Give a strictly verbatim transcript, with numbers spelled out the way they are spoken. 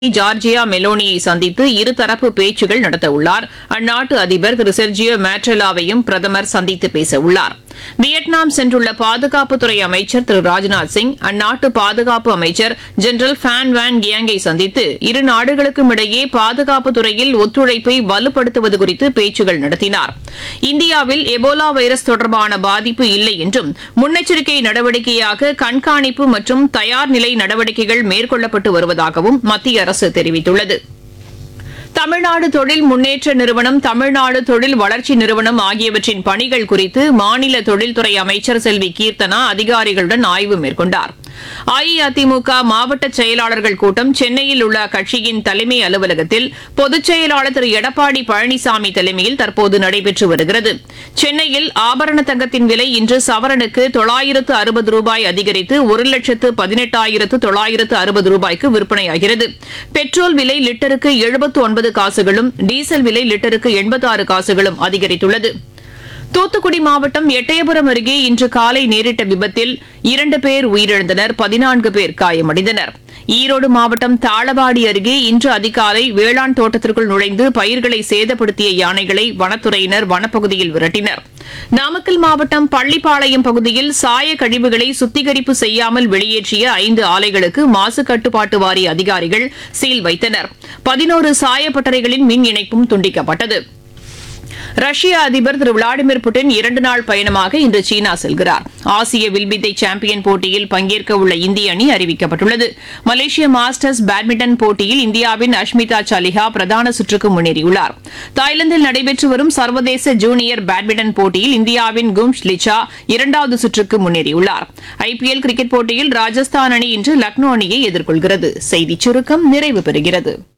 Georgia மெலோனியை சந்தித்து இருதரப்பு பேச்சுகள் நடத்தவுள்ளார். அந்நாட்டு அதிபர் திரு செர்ஜியோ மேட்ரெலாவையும் பிரதமர் சந்தித்து பேசவுள்ளார். வியட்நாம் சென்றுள்ள பாதுகாப்புத்துறை அமைச்சர் திரு ராஜ்நாத் சிங் அந்நாட்டு பாதுகாப்பு அமைச்சர் ஜெனரல் ஃபேன் வான் கியாங்கை சந்தித்து இரு நாடுகளுக்கும் இடையே பாதுகாப்புத் துறையில் ஒத்துழைப்பை வலுப்படுத்துவது குறித்து பேச்சுகள் நடத்தினார். இந்தியாவில் எபோலா வைரஸ் தொடர்பான பாதிப்பு இல்லை என்றும் முன்னெச்சரிக்கை நடவடிக்கையாக கண்காணிப்பு மற்றும் தயார் நிலை நடவடிக்கைகள் மேற்கொள்ளப்பட்டு வருவதாகவும் மத்திய அரசு தெரிவித்துள்ளது. தமிழ்நாடு தொழில் முன்னேற்ற நிறுவனம், தமிழ்நாடு தொழில் வளர்ச்சி நிறுவனம் ஆகியவற்றின் பணிகள் குறித்து மாநில தொழில்துறை அமைச்சர் செல்வி கீர்த்தனா அதிகாரிகளுடன் ஆய்வு மேற்கொண்டார். அஇஅதிமுக மாவட்ட செயலாளர்கள் கூட்டம் சென்னையில் உள்ள அக்கட்சியின் தலைமை அலுவலகத்தில் பொதுச் செயலாளர் திரு எடப்பாடி பழனிசாமி தலைமையில் தற்போது நடைபெற்று வருகிறது. சென்னையில் ஆபரண தங்கத்தின் விலை இன்று சவரனுக்கு தொள்ளாயிரத்து அறுபது ரூபாய் அதிகரித்து ஒரு லட்சத்து பதினெட்டாயிரத்து தொள்ளாயிரத்து அறுபது ரூபாய்க்கு விற்பனையாகிறது. பெட்ரோல் விலை லிட்டருக்கு எழுபத்து ஒன்பது காசுகளும், டீசல் விலை லிட்டருக்கு எண்பத்தி ஆறு காசுகளும் அதிகரித்துள்ளது. தூத்துக்குடி மாவட்டம் எட்டயபுரம் அருகே இன்று காலை நேரிட்ட விபத்தில் இரண்டு பேர் உயிரிழந்தனர், பதினான்கு பேர் காயமடைந்தனர். ஈரோடு மாவட்டம் தாளவாடி அருகே இன்று அதிகாலை வேளாண் தோட்டத்திற்குள் நுழைந்து பயிர்களை சேதப்படுத்திய யானைகளை வனத்துறையினர் வனப்பகுதியில் விரட்டினர். நாமக்கல் மாவட்டம் பள்ளிப்பாளையம் பகுதியில் சாய கழிவுகளை சுத்திகரிப்பு செய்யாமல் வெளியேற்றிய ஐந்து ஆலைகளுக்கு மாசு கட்டுப்பாட்டு வாரிய அதிகாரிகள் சீல் வைத்தனர். பதினோரு சாயப்பட்டறைகளின் மின் இணைப்பும் துண்டிக்கப்பட்டது. ரஷ்ய அதிபர் திரு விளாடிமிர் புட்டின் இரண்டு நாள் பயணமாக இன்று சீனா செல்கிறார். ஆசிய வில்வித்தை சாம்பியன் போட்டியில் பங்கேற்க உள்ள இந்திய அணி அறிவிக்கப்பட்டுள்ளது. மலேசிய மாஸ்டர்ஸ் பேட்மிண்டன் போட்டியில் இந்தியாவின் அஷ்மிதா சாலிஹா பிரதான சுற்றுக்கு முன்னேறியுள்ளார். தாய்லாந்தில் நடைபெற்று வரும் சர்வதேச ஜூனியர் பேட்மிண்டன் போட்டியில் இந்தியாவின் கும்ஷ் லிச்சா இரண்டாவது சுற்றுக்கு முன்னேறியுள்ளார். ஐபிஎல் கிரிக்கெட் போட்டியில் ராஜஸ்தான் அணி இன்று லக்னோ அணியை எதிர்கொள்கிறது. செய்திச் சுருக்கம் நிறைவு பெறுகிறது.